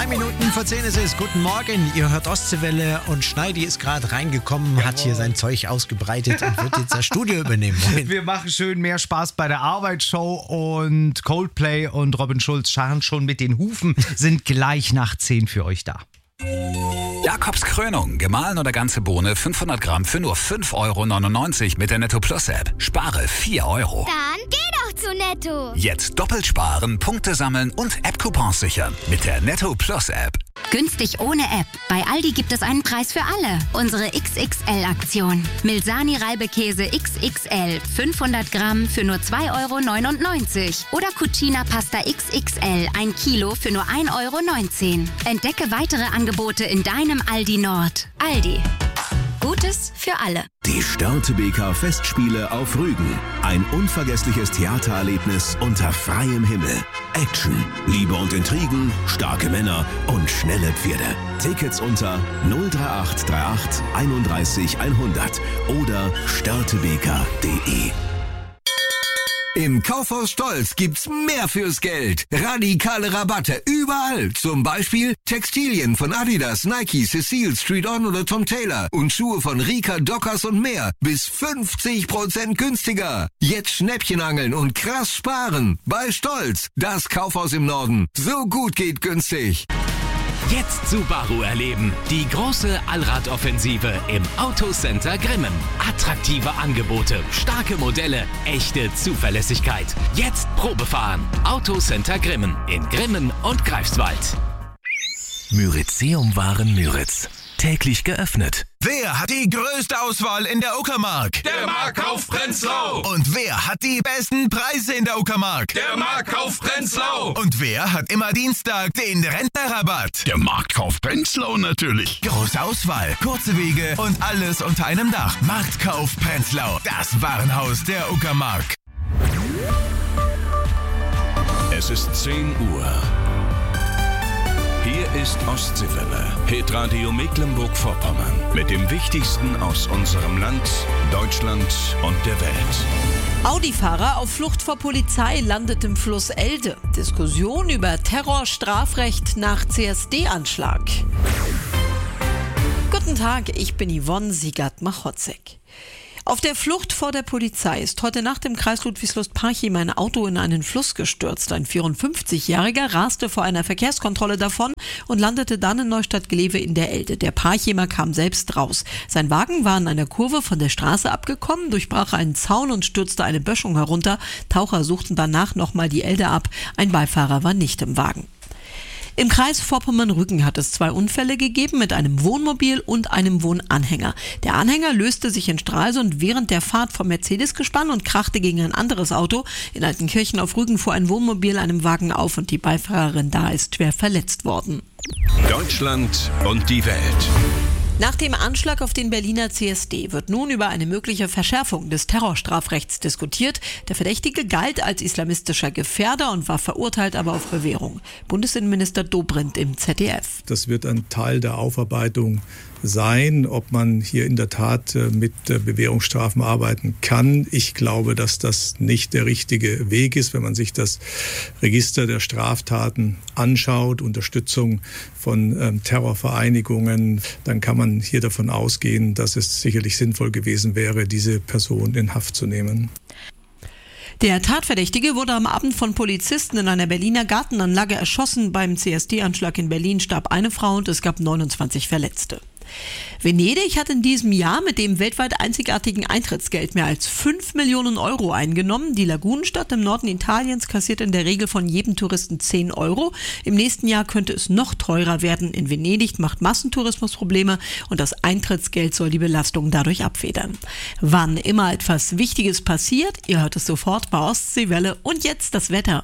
Minuten vor 10 ist es. Guten Morgen, ihr hört Ostseewelle und Schneidi ist gerade reingekommen, hat hier sein Zeug ausgebreitet und wird jetzt das Studio übernehmen. Wir machen schön mehr Spaß bei der Arbeitsshow und Coldplay und Robin Schulz scharren schon mit den Hufen, sind gleich nach 10 für euch da. Jakobs Krönung, gemahlen oder ganze Bohne, 500 Gramm für nur 5,99 € mit der Netto Plus App. Spare 4 €. Dann geh doch zu Netto. Jetzt doppelt sparen, Punkte sammeln und App-Coupons sichern mit der Netto Plus App. Günstig ohne App. Bei Aldi gibt es einen Preis für alle. Unsere XXL-Aktion. Milsani Reibekäse XXL 500 Gramm für nur 2,99 € oder Cucina Pasta XXL 1 Kilo für nur 1,19 €. Entdecke weitere Angebote in deinem Aldi Nord. Aldi. Gutes für alle. Die Störtebeker Festspiele auf Rügen. Ein unvergessliches Theatererlebnis unter freiem Himmel. Action, Liebe und Intrigen, starke Männer und schnelle Pferde. Tickets unter 03838 31 100 oder störtebeker.de. Im Kaufhaus Stolz gibt's mehr fürs Geld. Radikale Rabatte überall. Zum Beispiel Textilien von Adidas, Nike, Cecile, Street On oder Tom Taylor. Und Schuhe von Rika, Dockers und mehr. Bis 50% günstiger. Jetzt Schnäppchen angeln und krass sparen. Bei Stolz. Das Kaufhaus im Norden. So gut geht günstig. Jetzt Subaru erleben. Die große Allradoffensive im Autocenter Grimmen. Attraktive Angebote, starke Modelle, echte Zuverlässigkeit. Jetzt Probefahren. Autocenter Grimmen in Grimmen und Greifswald. Myrizeum-Waren Müritz. Täglich geöffnet. Wer hat die größte Auswahl in der Uckermark? Der Marktkauf Prenzlau. Und wer hat die besten Preise in der Uckermark? Der Marktkauf Prenzlau. Und wer hat immer Dienstag den Rentnerrabatt? Der Marktkauf Prenzlau natürlich. Große Auswahl, kurze Wege und alles unter einem Dach. Marktkauf Prenzlau, das Warenhaus der Uckermark. Es ist 10 Uhr. Hier ist Ostseewelle, Hitradio Mecklenburg-Vorpommern. Mit dem Wichtigsten aus unserem Land, Deutschland und der Welt. Audi-Fahrer auf Flucht vor Polizei landet im Fluss Elde. Diskussion über Terrorstrafrecht nach CSD-Anschlag. Guten Tag, ich bin Yvonne Siegert-Machotzek. Auf der Flucht vor der Polizei ist heute Nacht im Kreis Ludwigslust-Parchim ein Auto in einen Fluss gestürzt. Ein 54-Jähriger raste vor einer Verkehrskontrolle davon und landete dann in Neustadt-Glewe in der Elde. Der Parchimer kam selbst raus. Sein Wagen war in einer Kurve von der Straße abgekommen, durchbrach einen Zaun und stürzte eine Böschung herunter. Taucher suchten danach nochmal die Elde ab. Ein Beifahrer war nicht im Wagen. Im Kreis Vorpommern-Rügen hat es 2 Unfälle gegeben mit einem Wohnmobil und einem Wohnanhänger. Der Anhänger löste sich in Stralsund während der Fahrt vom Mercedes-Gespann und krachte gegen ein anderes Auto. In Altenkirchen auf Rügen fuhr ein Wohnmobil einem Wagen auf und die Beifahrerin da ist schwer verletzt worden. Deutschland und die Welt. Nach dem Anschlag auf den Berliner CSD wird nun über eine mögliche Verschärfung des Terrorstrafrechts diskutiert. Der Verdächtige galt als islamistischer Gefährder und war verurteilt, aber auf Bewährung. Bundesinnenminister Dobrindt im ZDF. Das wird ein Teil der Aufarbeitung sein, ob man hier in der Tat mit Bewährungsstrafen arbeiten kann. Ich glaube, dass das nicht der richtige Weg ist, wenn man sich das Register der Straftaten anschaut, Unterstützung von Terrorvereinigungen, dann kann man hier davon ausgehen, dass es sicherlich sinnvoll gewesen wäre, diese Person in Haft zu nehmen. Der Tatverdächtige wurde am Abend von Polizisten in einer Berliner Gartenanlage erschossen. Beim CSD-Anschlag in Berlin starb eine Frau und es gab 29 Verletzte. Venedig hat in diesem Jahr mit dem weltweit einzigartigen Eintrittsgeld mehr als 5 Millionen Euro eingenommen. Die Lagunenstadt im Norden Italiens kassiert in der Regel von jedem Touristen 10 Euro. Im nächsten Jahr könnte es noch teurer werden. In Venedig macht Massentourismus Probleme und das Eintrittsgeld soll die Belastung dadurch abfedern. Wann immer etwas Wichtiges passiert, ihr hört es sofort bei Ostseewelle. Und jetzt das Wetter.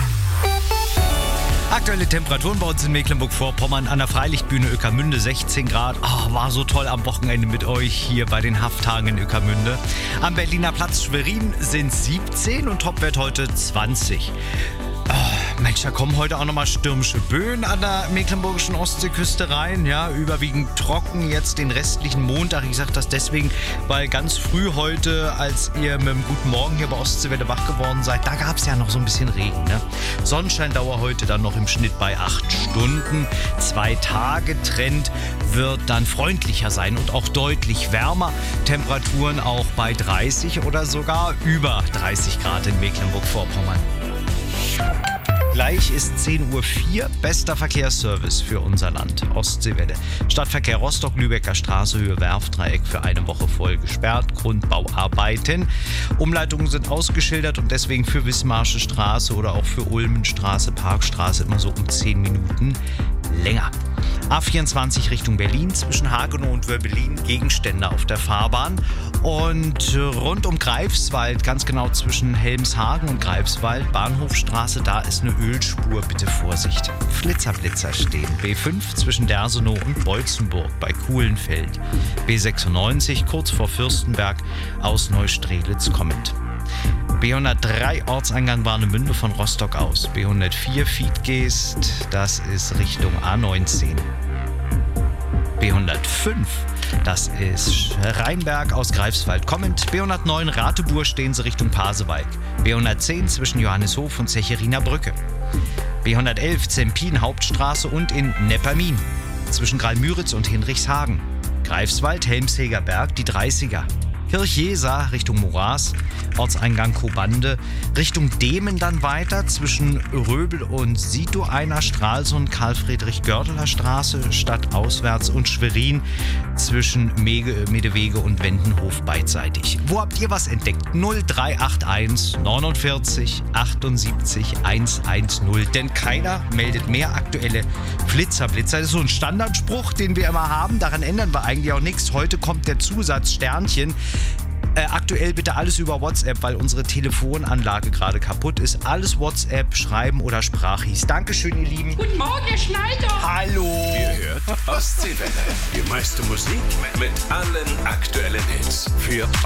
Aktuelle Temperaturen bei uns in Mecklenburg-Vorpommern an der Freilichtbühne Ueckermünde 16 Grad. Oh, war so toll am Wochenende mit euch hier bei den Hafttagen in Ueckermünde. Am Berliner Platz Schwerin sind 17 und Topwert heute 20. Oh. Mensch, da kommen heute auch nochmal stürmische Böen an der mecklenburgischen Ostseeküste rein. Ja, überwiegend trocken jetzt den restlichen Montag. Ich sage das deswegen, weil ganz früh heute, als ihr mit dem Guten Morgen hier bei Ostseewelle wach geworden seid, da gab es ja noch so ein bisschen Regen. Ne? Sonnenscheindauer heute dann noch im Schnitt bei 8 Stunden. 2-Tage-Trend wird dann freundlicher sein und auch deutlich wärmer. Temperaturen auch bei 30 oder sogar über 30 Grad in Mecklenburg-Vorpommern. Gleich ist 10:04 Uhr, bester Verkehrsservice für unser Land. Ostseewelle. Stadtverkehr Rostock, Lübecker Straße, Höhe Werftdreieck für eine Woche voll gesperrt. Grundbauarbeiten. Umleitungen sind ausgeschildert und deswegen für Wismarsche Straße oder auch für Ulmenstraße, Parkstraße immer so um 10 Minuten länger. A24 Richtung Berlin, zwischen Hagenow und Wörbelin, Gegenstände auf der Fahrbahn. Und rund um Greifswald, ganz genau zwischen Helmshagen und Greifswald, Bahnhofstraße, da ist eine Ölspur, bitte Vorsicht. Flitzer stehen. B5 zwischen Dersenow und Beutzenburg bei Kuhlenfeld. B96 kurz vor Fürstenberg aus Neustrelitz kommend. B103 Ortseingang Warnemünde von Rostock aus. B104 Fiedgeest, das ist Richtung A19. B105, das ist Rheinberg aus Greifswald kommend. B109 Ratebur stehen sie Richtung Pasewalk. B110 zwischen Johannishof und Zecheriner Brücke. B111 Zempin Hauptstraße und in Neppermin zwischen Graal-Müritz und Hinrichshagen. Greifswald, Helmsheger Berg, die 30er. Kirchjesa Richtung Moraß, Ortseingang Kobande, Richtung Demen dann weiter zwischen Röbel und Sito-Einer Stralsund, Karl-Friedrich-Gördeler Straße stadtauswärts und Schwerin zwischen Medewege und Wendenhof beidseitig. Wo habt ihr was entdeckt? 0381 49 78 110, denn keiner meldet mehr aktuelle Flitzerblitzer. Das ist so ein Standardspruch, den wir immer haben, daran ändern wir eigentlich auch nichts. Heute kommt der Zusatz Sternchen. Aktuell bitte alles über WhatsApp, weil unsere Telefonanlage gerade kaputt ist. Alles WhatsApp, Schreiben oder Sprachis. Dankeschön, ihr Lieben. Guten Morgen, Herr Schneider. Hallo. Ihr hört Ostseewelle. Die meiste Musik mit allen aktuellen Hits. Für